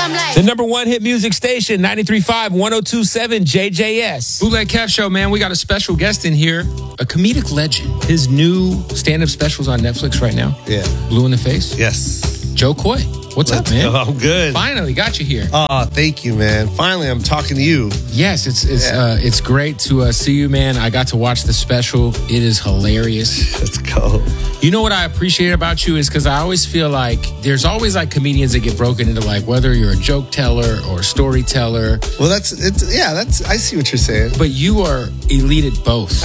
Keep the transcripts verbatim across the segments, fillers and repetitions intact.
I'm like. The number one hit music station, ninety-three point five, one oh two point seven J J S. Bootleg Kev Show, man. We got a special guest in here, a comedic legend. His new stand-up specials on Netflix right now. Yeah. Blue in the Face. Yes. Joe Coy. What's Let's up, man? go. I'm good. Finally got you here. Oh, thank you, man. Finally, I'm talking to you. Yes, it's it's Yeah. uh, it's great to uh, see you, man. I got to watch the special. It is hilarious. Let's go. You know what I appreciate about you is because I always feel like there's always like comedians that get broken into like whether you're a joke teller or a storyteller. Well, that's it's yeah. That's I see what you're saying. But you are elite at both.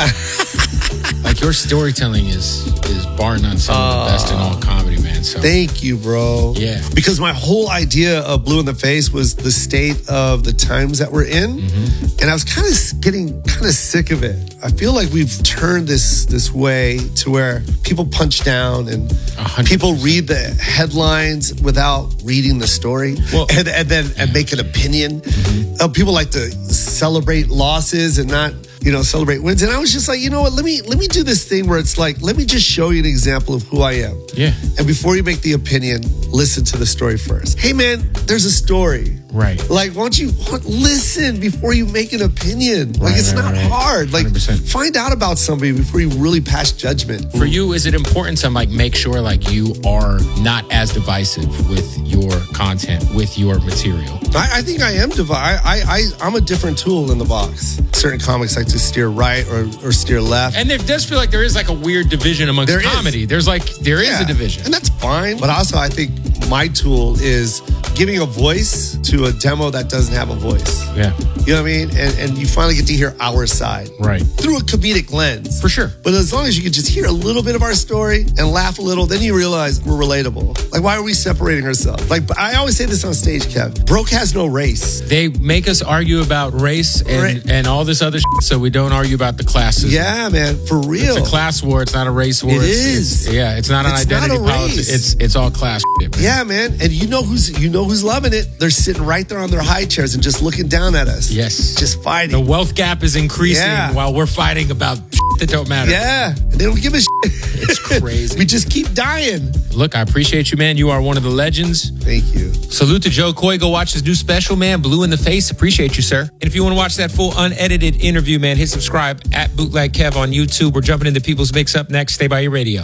Like your storytelling is is bar none some of the best in all comedy, man. So Thank you, bro. Yeah. Because my whole idea of Blue in the Face was the state of the times that we're in. Mm-hmm. And I was kind of getting kind of sick of it. I feel like we've turned this this way to where people punch down and one hundred percent. people read the headlines without reading the story Well- and, and then and make an opinion. Mm-hmm. Uh, people like to celebrate losses and not, you know, celebrate wins. And I was just like, you know what, let me let me do this thing where it's like, let me just show you an example of who I am. Yeah. And before you make the opinion, listen to the story first. Hey man, there's a story. Right. Like, why don't you listen before you make an opinion? Like, Right, it's right, not right. hard. Like, one hundred percent. find out about somebody before you really pass judgment. For you, is it important to like make sure like you are not as divisive with your content, with your material? I, I think I am divided. I, I, I'm a different tool in the box. Certain comics like to steer right or, or steer left. And there does feel like there is like a weird division amongst There is. comedy. There's like there is Yeah. a division. And that's fine. But also, I think my tool is giving a voice to a demo that doesn't have a voice. Yeah. You know what I mean? And, and you finally get to hear our side. Right. Through a comedic lens. For sure. But as long as you can just hear a little bit of our story and laugh a little, then you realize we're relatable. Like, why are we separating ourselves? Like, I always say this on stage, Kev. Broke has no race. They make us argue about race and, Right. and all this other shit, so we don't argue about the classes. Yeah, man. For real. It's a class war. It's not a race war. It It's- is. it's- yeah, it's not an It's not identity a politics. race. It's it's all class shit, man. Yeah, man. And you know who's you know who's loving it? They're sitting right there on their high chairs and just looking down at us. Yes. Just fighting. The wealth gap is increasing Yeah. while we're fighting about shit that don't matter. Yeah. And they don't give a shit. It's crazy. We just keep dying. Look, I appreciate you, man. You are one of the legends. Thank you. Salute to Joe Coy. Go watch his new special, man. Blue in the Face. Appreciate you, sir. And if you want to watch that full unedited interview, man, hit subscribe at Bootleg Kev on YouTube. We're jumping into People's Mix up next. Stay by your radio.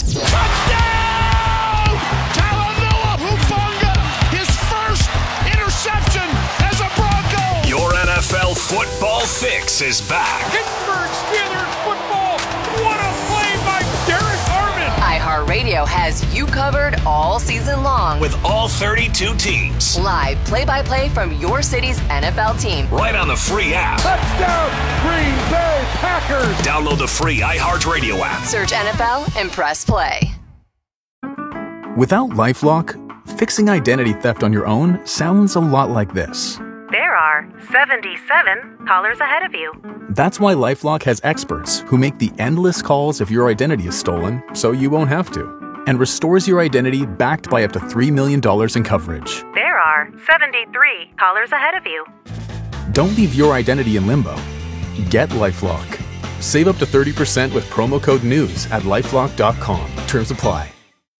Talanoa Hufanga, his first interception as a Bronco. Your N F L football fix is back. Pittsburgh Steelers football. What a play by Derek Armand. iHeartRadio has you covered all season long. With all thirty-two teams. Live play-by-play from your city's N F L team. Right on the free app. Touchdown, Green Bay Packers. Download the free iHeartRadio app. Search N F L and press play. Without LifeLock, fixing identity theft on your own sounds a lot like this. There are seventy-seven callers ahead of you. That's why LifeLock has experts who make the endless calls if your identity is stolen, so you won't have to, and restores your identity backed by up to three million dollars in coverage. There are seventy-three callers ahead of you. Don't leave your identity in limbo. Get LifeLock. Save up to thirty percent with promo code NEWS at lifelock dot com. Terms apply.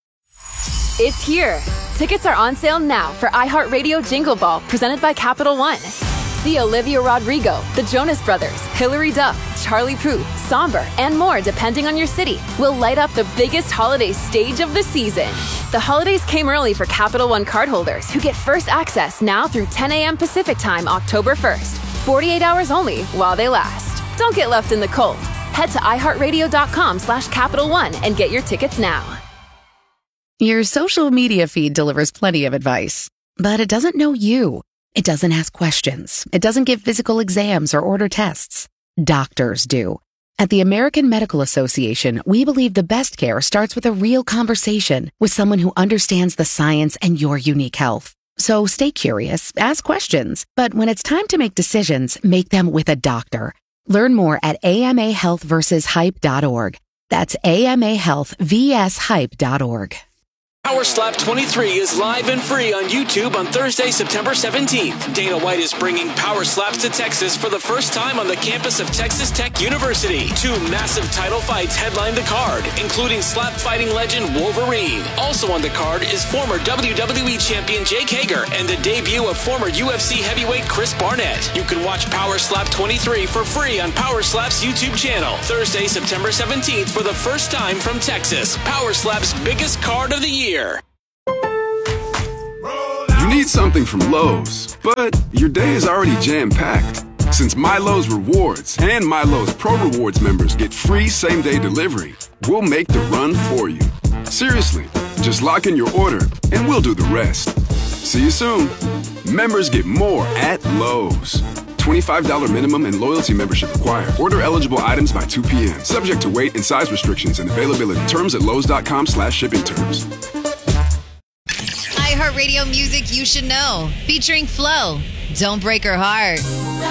It's here. Tickets are on sale now for iHeartRadio Jingle Ball, presented by Capital One. See Olivia Rodrigo, the Jonas Brothers, Hilary Duff, Charlie Puth, Somber, and more depending on your city. Will light up the biggest holiday stage of the season. The holidays came early for Capital One cardholders who get first access now through ten a.m. Pacific Time, October first. forty-eight hours only while they last. Don't get left in the cold. Head to iHeartRadio.com slash Capital One and get your tickets now. Your social media feed delivers plenty of advice, but it doesn't know you. It doesn't ask questions. It doesn't give physical exams or order tests. Doctors do. At the American Medical Association, we believe the best care starts with a real conversation with someone who understands the science and your unique health. So stay curious, ask questions, but when it's time to make decisions, make them with a doctor. Learn more at A M A health versus hype dot org. That's A M A health vs hype dot org. Power Slap twenty-three is live and free on YouTube on Thursday, September seventeenth. Dana White is bringing Power Slaps to Texas for the first time on the campus of Texas Tech University. Two massive title fights headline the card, including slap fighting legend Wolverine. Also on the card is former W W E champion Jake Hager and the debut of former U F C heavyweight Chris Barnett. You can watch Power Slap twenty-three for free on Power Slap's YouTube channel. Thursday, September seventeenth for the first time from Texas. Power Slap's biggest card of the year. You need something from Lowe's, but your day is already jam-packed. Since MyLowe's Rewards and MyLowe's Pro Rewards members get free same-day delivery, we'll make the run for you. Seriously, just lock in your order and we'll do the rest. See you soon. Members get more at Lowe's. twenty-five dollars minimum and loyalty membership required. Order eligible items by two p.m. Subject to weight and size restrictions and availability. Terms at lowes.com slash shipping terms. iHeartRadio music you should know. Featuring Flo. Don't Break Her Heart.